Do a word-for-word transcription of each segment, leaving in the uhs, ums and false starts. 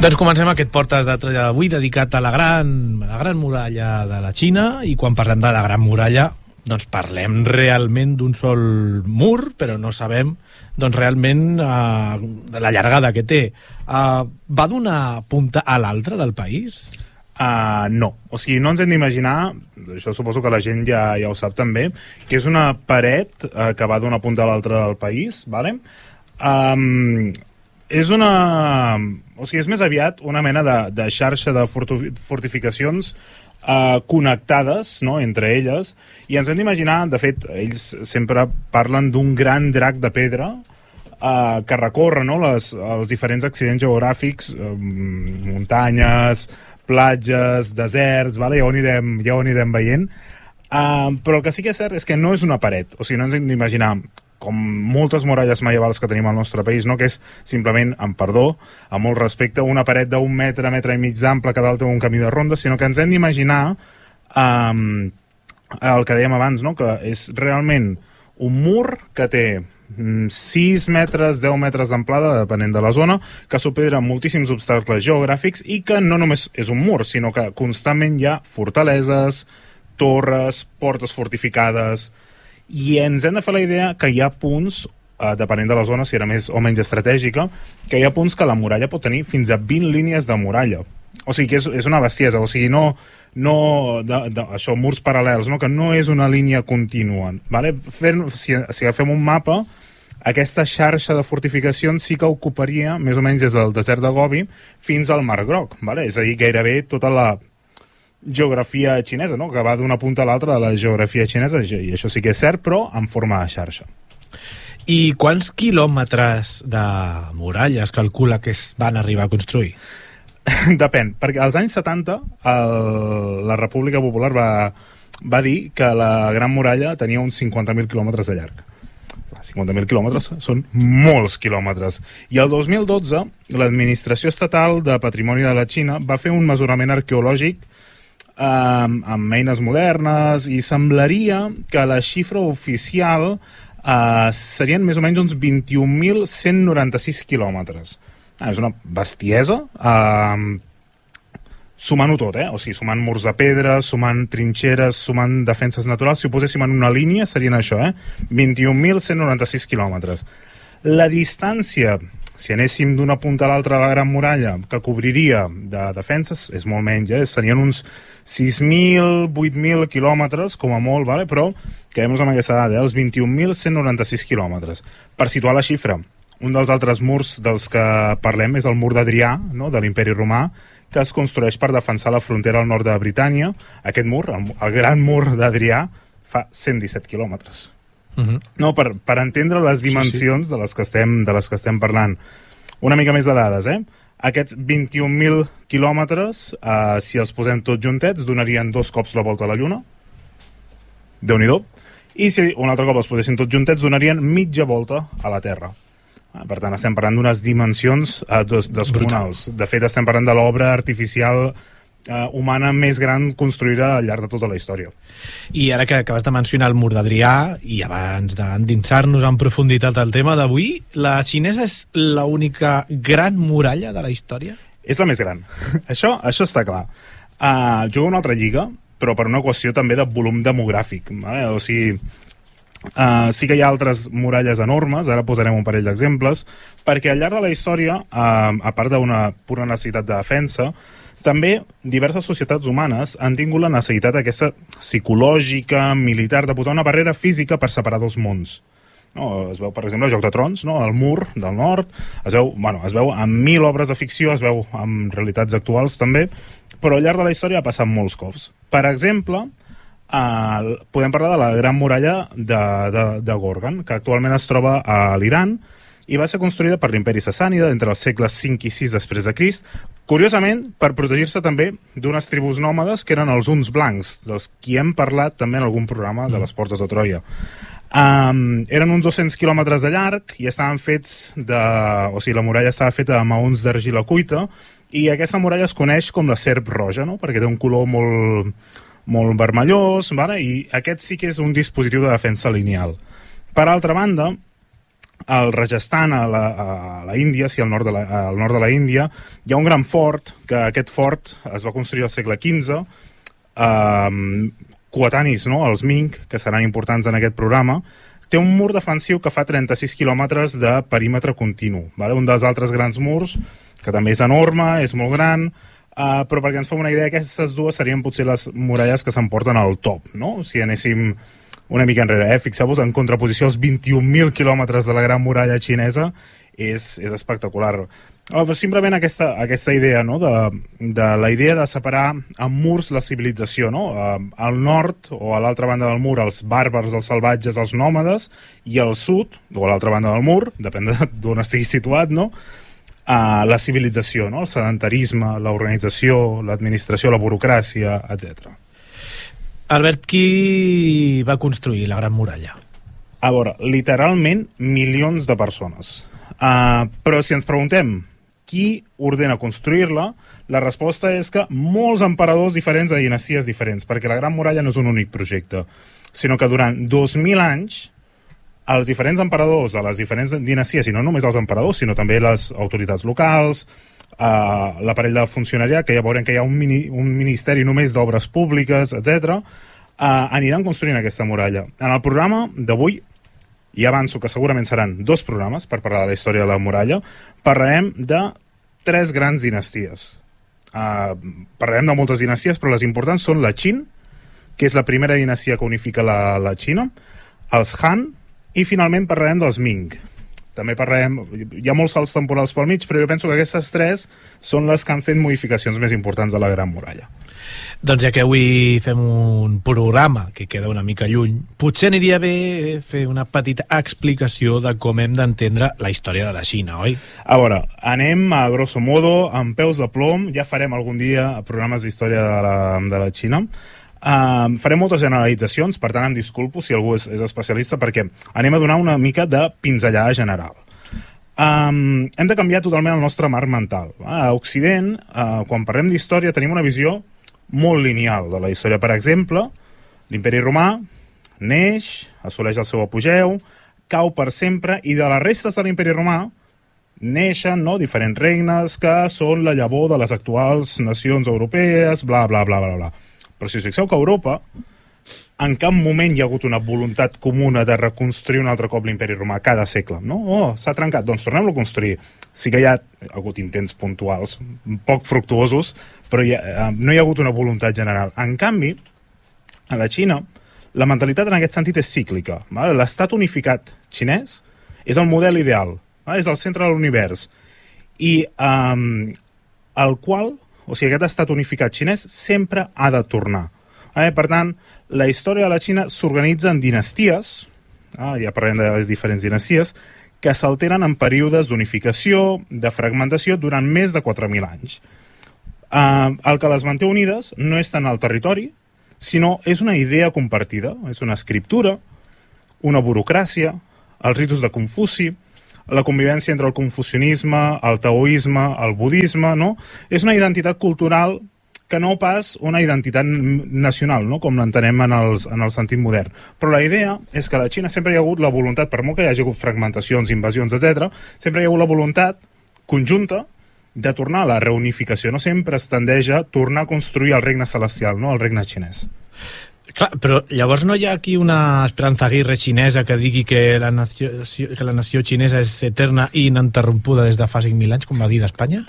Doncs comencem aquest Portes de Troia d'avui dedicat a la gran, la gran muralla de la Xina, i quan parlem de la gran muralla doncs parlem realment d'un sol mur, però no sabem doncs realment eh, de la llargada que té. Eh, va d'una punta a l'altra del país? Uh, no, o sigui, no ens hem d'imaginar, això suposo que la gent ja, ja ho sap també, que és una paret uh, que va d'una punta a l'altra del país, vale? Um, és una... O sigui, és més aviat una mena de, de xarxa de fortificacions uh, connectades, no?, entre elles, i ens hem d'imaginar, de fet, ells sempre parlen d'un gran drac de pedra uh, que recorre, no?, les, els diferents accidents geogràfics, um, muntanyes, platges, deserts, vale? ja, ho anirem, ja ho anirem veient. Uh, però el que sí que és cert és que no és una paret, o sigui, no ens hem d'imaginar com moltes muralles medievals que tenim al nostre país, no? Que és simplement, amb perdó, amb molt respecte, una paret d'un metre, metre i mig d'ample que dalt té un camí de ronda, sinó que ens hem d'imaginar um, el que dèiem abans, no? Que és realment un mur que té sis metres, deu metres d'amplada, depenent de la zona, que supera moltíssims obstacles geogràfics i que no només és un mur, sinó que constantment hi ha fortaleses, torres, portes fortificades, i ens hem de fer la idea que hi ha punts, eh, depenent de la zona, si era més o menys estratègica, que hi ha punts que la muralla pot tenir fins a vint línies de muralla. O sigui que és, és una bestiesa, o sigui, no, no de, de, això, murs paral·lels, no? Que no és una línia contínua. Vale? Fer, si, si agafem un mapa, aquesta xarxa de fortificacions sí que ocuparia més o menys des del desert de Gobi fins al Mar Groc, vale? És a dir, gairebé tota la geografia xinesa, no? Que va d'una punta a l'altra de la geografia xinesa, i això sí que és cert, però en forma de xarxa. I quants quilòmetres de muralla es calcula que es van arribar a construir? Depèn, perquè als anys setanta el, la República Popular va, va dir que la Gran Muralla tenia uns cinquanta mil quilòmetres de llarg. cinquanta mil quilòmetres són molts quilòmetres. I el dos mil dotze l'Administració Estatal de Patrimoni de la Xina va fer un mesurament arqueològic Um, amb eines modernes, i semblaria que la xifra oficial uh, serien més o menys uns vint-i-un mil cent noranta-sis quilòmetres. Ah, és una bestiesa, uh, sumant-ho tot, eh? O sigui, sumant murs de pedra, sumant trinxeres, sumant defenses naturals. Si ho poséssim en una línia serien això, eh? vint-i-un mil cent noranta-sis quilòmetres. La distància, si anéssim d'una punta a l'altra de la Gran Muralla, que cobriria de defenses, és molt menys, eh? Serien uns sis mil, vuit mil quilòmetres, com a molt, vale? Però quedem-nos amb aquesta dada, eh? Els vint-i-un mil cent noranta-sis quilòmetres. Per situar la xifra, un dels altres murs dels que parlem és el mur d'Adrià, no?, de l'Imperi Romà, que es construeix per defensar la frontera al nord de Britània. Aquest mur, el, el gran mur d'Adrià, fa cent disset quilòmetres. Uh-huh. No, per, per entendre les dimensions sí, sí. de les que estem, de les que estem parlant. Una mica més de dades, eh? Aquests vint-i-un mil quilòmetres, eh, si els posem tots juntets, donarien dos cops la volta a la Lluna. Déu-n'hi-do. I si un altre cop els posessin tots juntets, donarien mitja volta a la Terra. Per tant, estem parlant d'unes dimensions eh, des, descomunals. De fet, estem parlant de l'obra artificial eh, humana més gran construïda al llarg de tota la història. I ara que acabes de mencionar el mur d'Adrià, i abans d'endinsar-nos en profunditat al tema d'avui, la xinesa és l'única gran muralla de la història? És la més gran. això, això està clar. Uh, juga una altra lliga, però per una qüestió també de volum demogràfic. Vale? O sigui, uh, sí que hi ha altres muralles enormes, ara posarem un parell d'exemples, perquè al llarg de la història, uh, a part d'una pura necessitat de defensa, també diverses societats humanes han tingut la necessitat aquesta psicològica, militar, de posar una barrera física per separar dos mons. No, es veu, per exemple, Joc de Trons, no? El mur del nord, es veu, bueno, es veu en mil obres de ficció, es veu en realitats actuals també, però al llarg de la història ha passat molts cops. Per exemple, eh, podem parlar de la Gran Muralla de, de, de Gorgan, que actualment es troba a l'Iran, i va ser construïda per l'imperi sassànida entre els segles cinc i sis després de Crist, curiosament per protegir-se també d'unes tribus nòmades que eren els huns blancs, dels qui hem parlat també en algun programa de les Portes de Troia. Um, eren uns dos-cents quilòmetres de llarg i estaven fets de... O sigui, la muralla estava feta de maons d'argila cuita, i aquesta muralla es coneix com la serp roja, no?, perquè té un color molt, molt vermellós, vale? I aquest sí que és un dispositiu de defensa lineal. Per altra banda, al Rajasthan, a la, a la Índia, sí, al nord de la, al nord de la Índia, hi ha un gran fort, que aquest fort es va construir al segle quinze, eh, coetanis, no?, els Ming, que seran importants en aquest programa. Té un mur defensiu que fa trenta-sis quilòmetres de perímetre continu, vale? Un dels altres grans murs, que també és enorme, és molt gran, eh, però perquè ens fem una idea, aquestes dues serien potser les muralles que s'emporten al top, no? Si anéssim una mica enrere, eh? Fixeu-vos, en contraposició als vint-i-un mil quilòmetres de la Gran Muralla xinesa, és, és espectacular. Oh, simplement aquesta, aquesta idea, no?, de, de la idea de separar amb murs la civilització, no? Uh, al nord, o a l'altra banda del mur, els bàrbars, els salvatges, els nòmades, i al sud, o a l'altra banda del mur, depèn d'on estigui situat, no?, uh, la civilització, no?, el sedentarisme, l'organització, l'administració, la burocràcia, etcètera. Albert, qui va construir la Gran Muralla? A veure, literalment milions de persones. Uh, però si ens preguntem qui ordena construir-la, la resposta és que molts emperadors diferents de dinasties diferents, perquè la Gran Muralla no és un únic projecte, sinó que durant dos mil anys els diferents emperadors de les diferents dinasties, i no només els emperadors, sinó també les autoritats locals, Uh, l'aparell de funcionariat, que ja veurem que hi ha un, mini, un ministeri només d'obres públiques, etcètera, uh, aniran construint aquesta muralla. En el programa d'avui, i avanço que segurament seran dos programes per parlar de la història de la muralla, parlarem de tres grans dinasties. Uh, parlarem de moltes dinasties, però les importants són la Qin, que és la primera dinastia que unifica la, la Xina, els Han, i finalment parlarem dels Ming. També parlarem, hi ha molts salts temporals pel mig, però jo penso que aquestes tres són les que han fet modificacions més importants de la Gran Muralla. Doncs ja que avui fem un programa que queda una mica lluny, potser aniria bé fer una petita explicació de com hem d'entendre la història de la Xina, oi? A veure, anem a grosso modo, amb peus de plom, ja farem algun dia programes d'història de la, de la Xina. Uh, farem moltes generalitzacions, per tant em disculpo si algú és, és especialista, perquè anem a donar una mica de pinzellada general. Um, hem de canviar totalment el nostre marc mental. A Occident, uh, quan parlem d'història, tenim una visió molt lineal de la història. Per exemple, l'imperi romà neix, assoleix el seu apogeu, cau per sempre, i de les restes de l'imperi romà neixen, no?, diferents regnes que són la llavor de les actuals nacions europees, bla, bla, bla, bla, bla. Però si us fixeu que a Europa en cap moment hi ha hagut una voluntat comuna de reconstruir un altre cop l'imperi romà cada segle, no? Oh, s'ha trencat, doncs tornem-lo a construir. Sí que hi ha hagut intents puntuals, poc fructuosos, però hi ha, no hi ha hagut una voluntat general. En canvi, a la Xina, la mentalitat en aquest sentit és cíclica. L'estat unificat xinès és el model ideal, és el centre de l'univers, i um, el qual... O sigui, aquest estat unificat xinès sempre ha de tornar. Eh? Per tant, la història de la Xina s'organitza en dinasties, ah, ja parlem de les diferents dinasties, que s'alteren en períodes d'unificació, de fragmentació, durant més de quatre mil anys. Eh, el que les manté unides no és tant el territori, sinó és una idea compartida, és una escriptura, una burocràcia, els ritus de Confuci, la convivència entre el confucianisme, el taoisme, el budisme, no? És una identitat cultural que no pas una identitat nacional, no?, com l'entenem en, els, en el sentit modern. Però la idea és que a la Xina sempre hi ha hagut la voluntat, per molt que hi hagi hagut fragmentacions, invasions, etcètera, sempre hi ha hagut la voluntat conjunta de tornar a la reunificació. No sempre es tendeix a tornar a construir el regne celestial, no?, el regne xinès. Clar, però llavors no hi ha aquí una Esperanza Aguirre xinesa que digui que la nació, que la nació xinesa és eterna i ininterrompuda des de fa cinc mil anys, com va dir d'Espanya?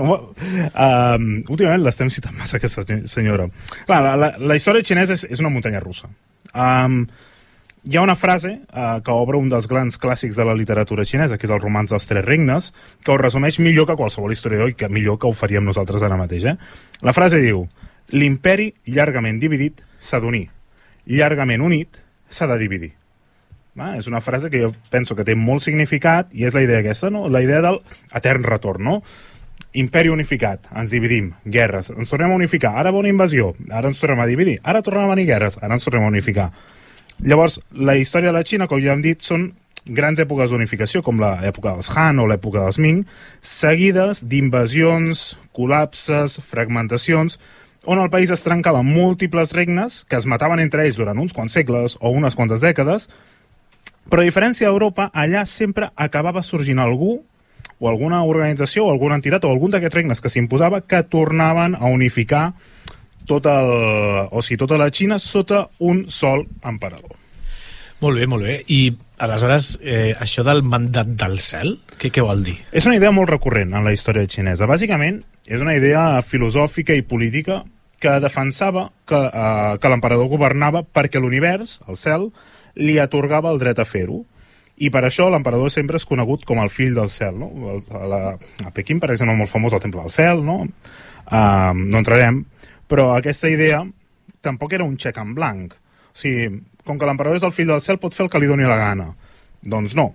um, últimament l'estem citant massa, aquesta senyora. Clar, la, la, la història xinesa és, és una muntanya russa. Um, hi ha una frase uh, que obre un dels grans clàssics de la literatura xinesa, que és el Romanç dels Tres Regnes, que ho resumeix millor que qualsevol historiador i que millor que ho faríem nosaltres ara mateix. Eh? La frase diu: l'imperi llargament dividit s'ha d'unir, llargament unit s'ha de dividir. Va? És una frase que jo penso que té molt significat i és la idea aquesta, no? La idea del etern retorn, no? Imperi unificat, ens dividim, guerres, ens tornem a unificar, ara va una invasió, ara ens tornem a dividir, ara tornem a venir guerres, ara ens tornem a unificar. Llavors, la història de la Xina, com ja hem dit, són grans èpoques d'unificació, com l'època dels Han o l'època dels Ming, seguides d'invasions, col·lapses, fragmentacions, on el país es trencava en múltiples regnes que es mataven entre ells durant uns quants segles o unes quantes dècades, Però a diferència d'Europa, allà sempre acabava sorgint algú o alguna organització o alguna entitat o algun d'aquests regnes que s'imposava que tornaven a unificar tot el, o sigui, tota la Xina sota un sol emperador. Molt bé, molt bé. I aleshores, eh, això del mandat del cel, què, què vol dir? És una idea molt recurrent en la història xinesa. Bàsicament, és una idea filosòfica i política que defensava que, eh, que l'emperador governava perquè l'univers, el cel, li atorgava el dret a fer-ho. I per això l'emperador sempre és conegut com el fill del cel. No? A, la, a Pequín, per exemple, molt famós el Temple del Cel, no? Uh, no entrarem, però aquesta idea tampoc era un xec en blanc. O sigui, com que l'emperador és el fill del cel, pot fer el que li doni la gana. Doncs no.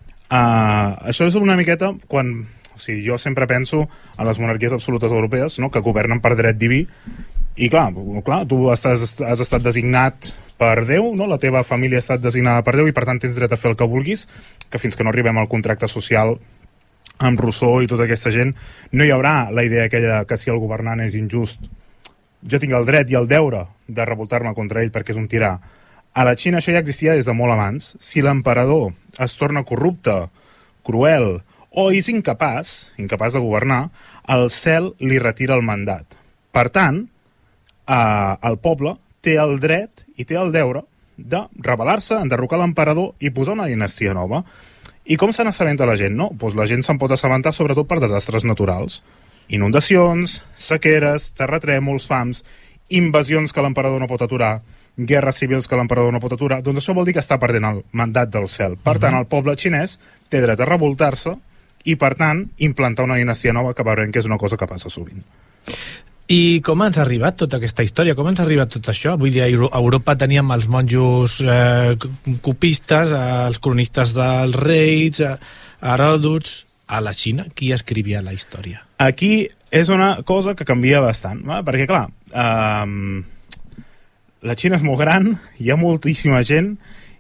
Uh, això és una miqueta quan... O sigui, jo sempre penso en les monarquies absolutes europees, no?, que governen per dret diví, i clar, clar tu estàs, has estat designat per Déu, no? La teva família ha estat designada per Déu i per tant tens dret a fer el que vulguis, que fins que no arribem al contracte social amb Rousseau i tota aquesta gent, no hi haurà la idea aquella que si el governant és injust, jo tinc el dret i el deure de revoltar-me contra ell perquè és un tirà. A la Xina això ja existia des de molt abans. Si l'emperador es torna corrupte, cruel o és incapaç, incapaç de governar, el cel li retira el mandat. Per tant, eh, el poble té el dret i té el deure de rebel·lar-se, enderrocar l'emperador i posar una dinastia nova. I com se n'assabenta la gent, no? Pues la gent se'n pot assabentar sobretot per desastres naturals. Inundacions, sequeres, terratrèmols, fams, invasions que l'emperador no pot aturar, guerres civils que l'emperador no pot aturar, doncs això vol dir que està perdent el mandat del cel. Per tant, el poble xinès té dret a revoltar-se i, per tant, implantar una dinastia nova que veurem que és una cosa que passa sovint. I com ens ha arribat tota aquesta història? Com ens ha arribat tot això? Vull dir, a Europa teníem els monjos eh, copistes, els cronistes dels reis, Heròdots. A la Xina, qui escrivia la història? Aquí és una cosa que canvia bastant, va? Perquè, clar, eh, la Xina és molt gran, hi ha moltíssima gent,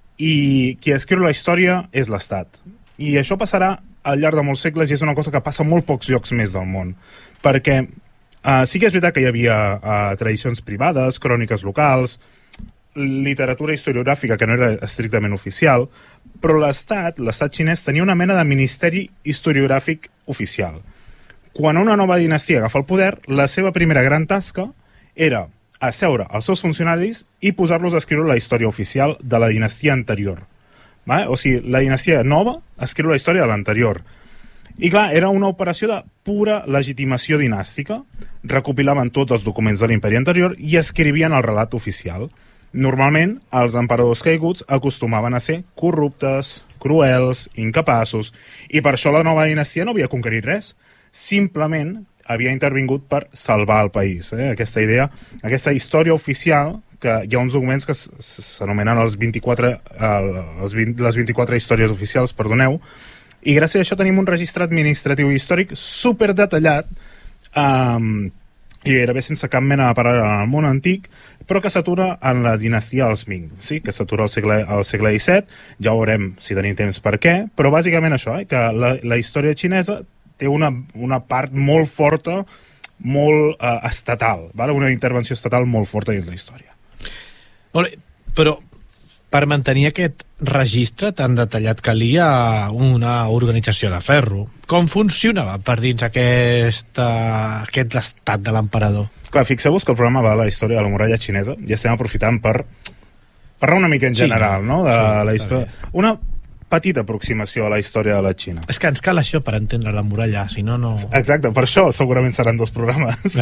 i qui escriu la història és l'Estat. I això passarà al llarg de molts segles i és una cosa que passa a molt pocs llocs més del món. Perquè eh, sí que és veritat que hi havia eh, tradicions privades, cròniques locals, literatura historiogràfica que no era estrictament oficial, però l'Estat, l'Estat xinès, tenia una mena de ministeri historiogràfic oficial. Quan una nova dinastia agafa el poder, la seva primera gran tasca era asseure els seus funcionaris i posar-los a escriure la història oficial de la dinastia anterior. Va? O sigui, la dinastia nova escriu la història de l'anterior. I clar, era una operació de pura legitimació dinàstica, recopilaven tots els documents de l'imperi anterior i escrivien el relat oficial. Normalment, els emperadors caiguts acostumaven a ser corruptes, cruels, incapaços, i per això la nova dinastia no havia conquerit res. Simplement havia intervingut per salvar el país. Eh? Aquesta idea, aquesta història oficial, que hi ha uns documents que s'anomenen els vint-i-quatre, els vint, les vint-i-quatre històries oficials, perdoneu, i gràcies a això tenim un registre administratiu i històric superdetallat, um, i gairebé sense cap mena de paral·lel en el món antic, però que s'atura en la dinastia dels Ming, sí? Que s'atura al segle, al segle disset, ja veurem si tenim temps per què, però bàsicament això, eh? Que la, la història xinesa té una, una part molt forta, molt eh, estatal, vale? Una intervenció estatal molt forta dins la història. Molt bé, però per mantenir aquest registre tan detallat calia una organització de ferro. Com funcionava per dins aquesta, aquest estat de l'emperador? Clar, fixeu-vos que el programa va a la història de la muralla xinesa i estem aprofitant per parlar una mica en general, sí, no? De sí, la història. Una petita aproximació a la història de la Xina. És que ens cal això per entendre la muralla, si no, no... Exacte, per això segurament seran dos programes.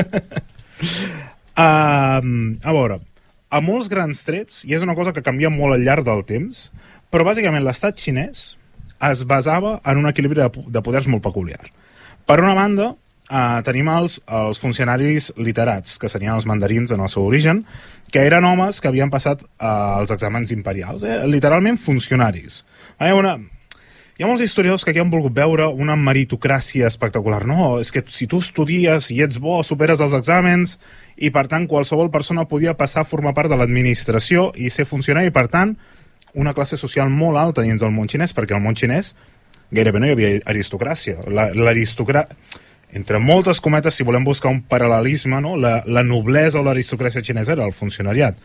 uh, a veure, a molts grans trets, i és una cosa que canvia molt al llarg del temps, però bàsicament l'estat xinès es basava en un equilibri de, de poders molt peculiar. Per una banda, eh, tenim els, els funcionaris literats, que serien els mandarins en el seu origen, que eren homes que havien passat eh, els exàmens imperials, eh, literalment funcionaris. Hi ha, una, hi ha molts historiadors que aquí han volgut veure una meritocràcia espectacular. No, és que si tu estudies i ets bo, superes els exàmens, i per tant qualsevol persona podia passar a formar part de l'administració i ser funcionari, i per tant una classe social molt alta dins del món xinès, perquè al món xinès gairebé no hi havia aristocràcia. L'aristocràcia, entre moltes cometes, si volem buscar un paral·lelisme, no? la, la noblesa o l'aristocràcia xinesa era el funcionariat.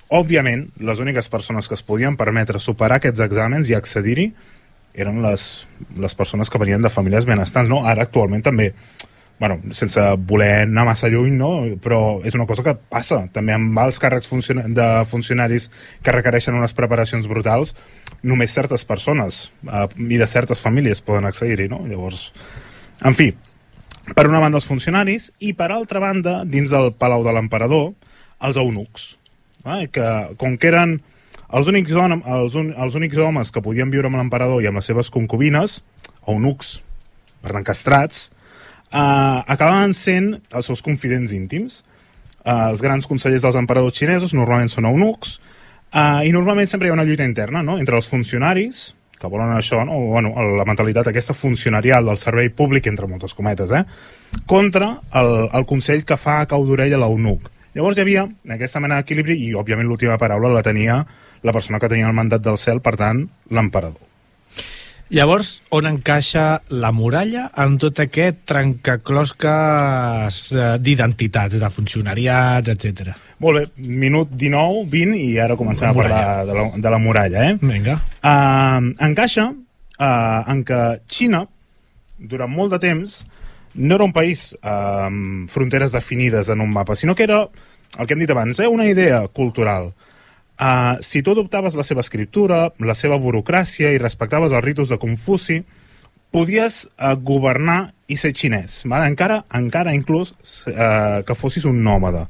òbviament, les úniques persones que es podien permetre superar aquests exàmens i accedir-hi eren les, les persones que venien de famílies benestants, no? Ara, actualment, també, bueno, sense voler anar massa lluny, no? Però és una cosa que passa, també amb els càrrecs funcion de funcionaris que requereixen unes preparacions brutals, només certes persones eh, i de certes famílies poden accedir-hi, no? Llavors, en fi, per una banda els funcionaris i per altra banda, dins del Palau de l'Emperador, els eunucs, eh? Que com que eren els únics, els, un, els únics homes que podien viure amb l'emperador i amb les seves concubines, eunucs, per tant castrats, eh, acabaven sent els seus confidents íntims. Eh, els grans consellers dels emperadors xinesos normalment són eunucs, eh, i normalment sempre hi ha una lluita interna, no?, entre els funcionaris, que volen això, no? O, bueno, la mentalitat aquesta funcionarial del servei públic, entre moltes cometes, eh? contra el, el consell que fa a cau d'orella l'eunuc. Llavors hi havia aquesta mena d'equilibri i, òbviament, l'última paraula la tenia la persona que tenia el mandat del cel, per tant, l'emperador. Llavors, on encaixa la muralla en tot aquest trencaclosques d'identitats, de funcionariats, etcètera? Molt bé, minut dinou, vint, i ara comencem a parlar de la, de la muralla. Eh? Vinga. Uh, encaixa uh, en que Xina, durant molt de temps, no era un país uh, amb fronteres definides en un mapa, sinó que era, el que hem dit abans, eh, una idea cultural. Uh, si tu adoptaves la seva escriptura, la seva burocràcia i respectaves els ritus de Confuci, podies uh, governar i ser xinès, vale? encara, encara inclús uh, que fossis un nòmada.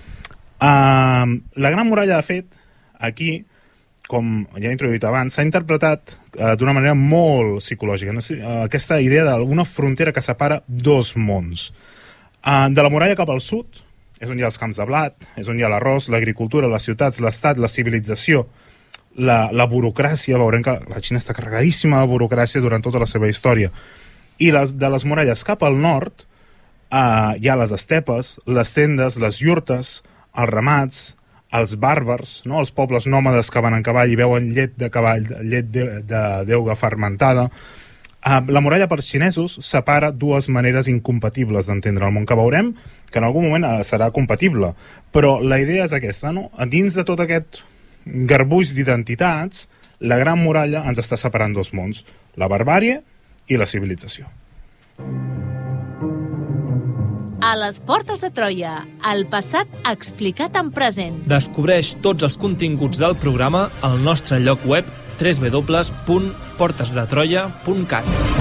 Uh, la Gran Muralla, de fet, aquí, com ja he introduït abans, s'ha interpretat uh, d'una manera molt psicològica, no? uh, aquesta idea d'una frontera que separa dos mons. Uh, de la muralla cap al sud, és on hi ha els camps de blat, és on hi ha l'arròs, l'agricultura, les ciutats, l'estat, la civilització, la, la burocràcia. Veurem que la Xina està carregadíssima de burocràcia durant tota la seva història. I les, de les muralles cap al nord eh, hi ha les estepes, les tendes, les iurtes, els ramats, els bàrbars, no? Els pobles nòmades que van en cavall i veuen llet de cavall, llet de, de d'euga fermentada. Uh, la muralla per xinesos separa dues maneres incompatibles d'entendre el món, que veurem que en algun moment uh, serà compatible, però la idea és aquesta, no? Dins de tot aquest garbuix d'identitats, la Gran Muralla ens està separant dos mons, la barbàrie i la civilització. A les portes de Troia, el passat explicat en present. Descobreix tots els continguts del programa al nostre lloc web w w w punt portes de troia punt cat.